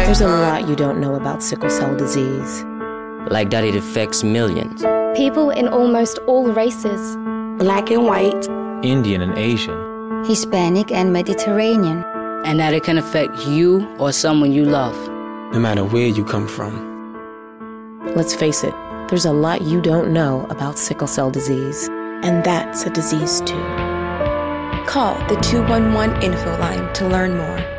There's a lot you don't know about sickle cell disease. Like that it affects millions. People in almost all races. Black and white. Indian and Asian. Hispanic and Mediterranean. And that it can affect you or someone you love. No matter where you come from. Let's face it, there's a lot you don't know about sickle cell disease. And that's a disease too. Call the 211 info line to learn more.